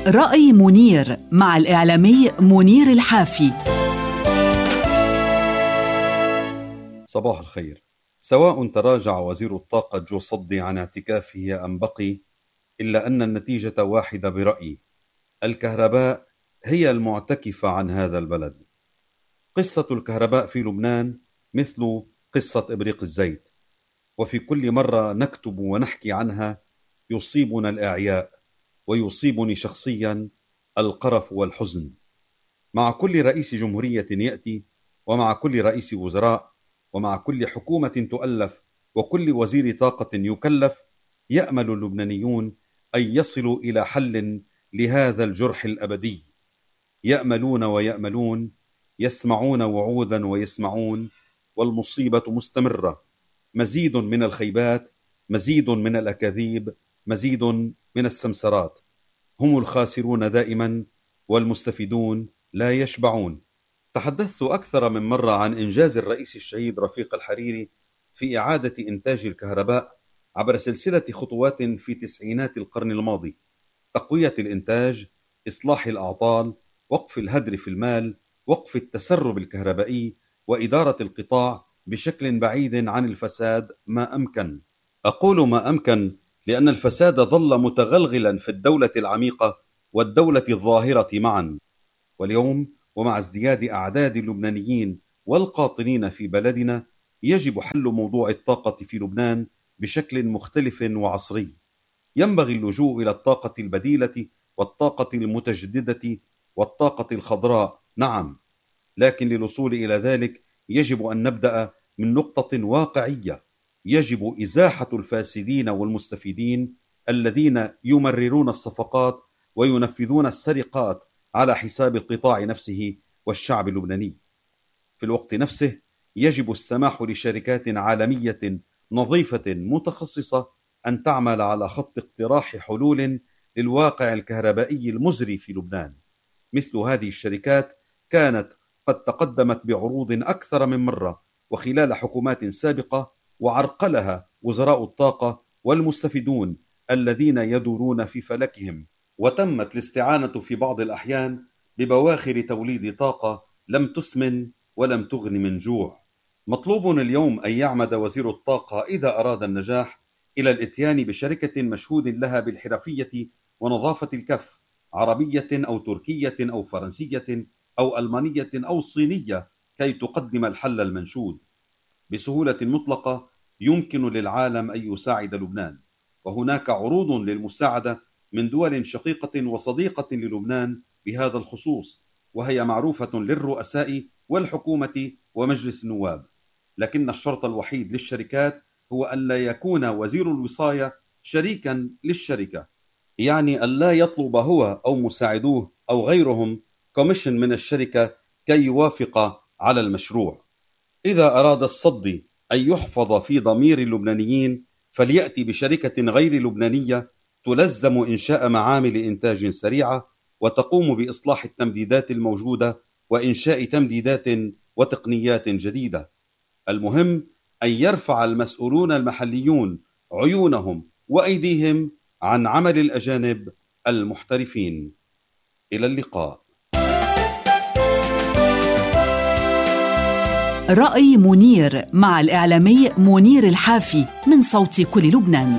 رأي منير مع الإعلامي منير الحافي. صباح الخير. سواء تراجع وزير الطاقة جو صدي عن اعتكافه أم بقي، إلا أن النتيجة واحدة برأيي: الكهرباء هي المعتكفة عن هذا البلد. قصة الكهرباء في لبنان مثل قصة إبريق الزيت، وفي كل مرة نكتب ونحكي عنها يصيبنا الإعياء، ويصيبني شخصيا القرف والحزن. مع كل رئيس جمهورية يأتي، ومع كل رئيس وزراء، ومع كل حكومة تؤلف، وكل وزير طاقة يكلف، يأمل اللبنانيون أن يصلوا إلى حل لهذا الجرح الأبدي. يأملون ويأملون، يسمعون وعودا ويسمعون، والمصيبة مستمرة. مزيد من الخيبات، مزيد من الأكاذيب، مزيد من السمسرات. هم الخاسرون دائما، والمستفيدون لا يشبعون. تحدثت أكثر من مرة عن إنجاز الرئيس الشهيد رفيق الحريري في إعادة إنتاج الكهرباء عبر سلسلة خطوات في تسعينات القرن الماضي: تقوية الإنتاج، إصلاح الأعطال، وقف الهدر في المال، وقف التسرب الكهربائي، وإدارة القطاع بشكل بعيد عن الفساد ما أمكن. أقول ما أمكن لأن الفساد ظل متغلغلا في الدولة العميقة والدولة الظاهرة معا. واليوم، ومع ازدياد أعداد اللبنانيين والقاطنين في بلدنا، يجب حل موضوع الطاقة في لبنان بشكل مختلف وعصري. ينبغي اللجوء إلى الطاقة البديلة والطاقة المتجددة والطاقة الخضراء، نعم، لكن للوصول إلى ذلك يجب أن نبدأ من نقطة واقعية. يجب إزاحة الفاسدين والمستفيدين الذين يمررون الصفقات وينفذون السرقات على حساب القطاع نفسه والشعب اللبناني. في الوقت نفسه يجب السماح لشركات عالمية نظيفة متخصصة أن تعمل على خط اقتراح حلول للواقع الكهربائي المزري في لبنان. مثل هذه الشركات كانت قد تقدمت بعروض أكثر من مرة وخلال حكومات سابقة، وعرقلها وزراء الطاقة والمستفيدون الذين يدورون في فلكهم، وتمت الاستعانة في بعض الأحيان ببواخر توليد طاقة لم تسمن ولم تغن من جوع. مطلوب اليوم أن يعمد وزير الطاقة إذا أراد النجاح إلى الإتيان بشركة مشهود لها بالحرفية ونظافة الكف، عربية أو تركية أو فرنسية أو ألمانية أو صينية، كي تقدم الحل المنشود. بسهولة مطلقة يمكن للعالم أن يساعد لبنان، وهناك عروض للمساعدة من دول شقيقة وصديقة للبنان بهذا الخصوص، وهي معروفة للرؤساء والحكومة ومجلس النواب. لكن الشرط الوحيد للشركات هو أن لا يكون وزير الوصاية شريكا للشركة، يعني أن لا يطلب هو أو مساعدوه أو غيرهم كوميشن من الشركة كي يوافق على المشروع. إذا أراد الصدي أن يحفظ في ضمير اللبنانيين فليأتي بشركة غير لبنانية تلزم إنشاء معامل إنتاج سريعة، وتقوم بإصلاح التمديدات الموجودة وإنشاء تمديدات وتقنيات جديدة. المهم أن يرفع المسؤولون المحليون عيونهم وأيديهم عن عمل الأجانب المحترفين. إلى اللقاء. رأي منير مع الإعلامي منير الحافي من صوت كل لبنان.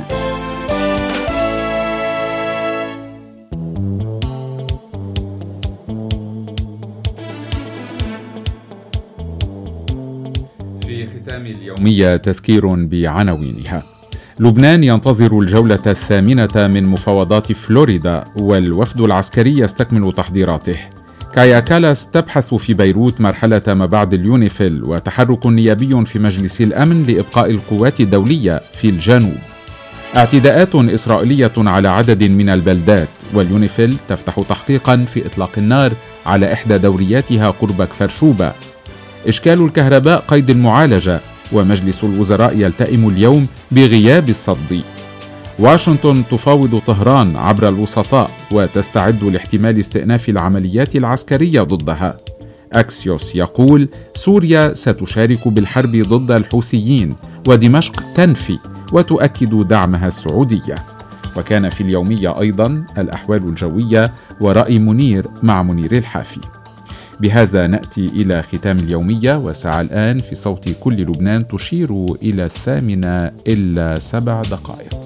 في ختام اليومية تذكير بعناوينها. لبنان ينتظر الجولة الثامنة من مفاوضات فلوريدا، والوفد العسكري يستكمل تحضيراته. كايا كالاس تبحث في بيروت مرحلة ما بعد اليونيفيل، وتحرك نيابي في مجلس الأمن لإبقاء القوات الدولية في الجنوب. اعتداءات إسرائيلية على عدد من البلدات، واليونيفيل تفتح تحقيقا في إطلاق النار على إحدى دورياتها قرب كفر شوبة. إشكال الكهرباء قيد المعالجة، ومجلس الوزراء يلتئم اليوم بغياب الصد. واشنطن تفاوض طهران عبر الوسطاء وتستعد لاحتمال استئناف العمليات العسكرية ضدها. أكسيوس يقول سوريا ستشارك بالحرب ضد الحوثيين، ودمشق تنفي وتؤكد دعمها السعودية. وكان في اليومية أيضا الأحوال الجوية ورأي منير مع منير الحافي. بهذا نأتي إلى ختام اليومية، وساعة الآن في صوت كل لبنان تشير إلى 8:07.